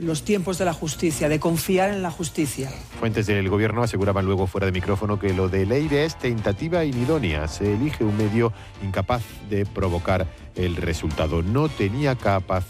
los tiempos de la justicia, de confiar en la justicia. Fuentes del gobierno aseguraban luego fuera de micrófono que lo de Leire es tentativa inidónea. Se elige un medio incapaz de provocar el resultado. No tenía capacidad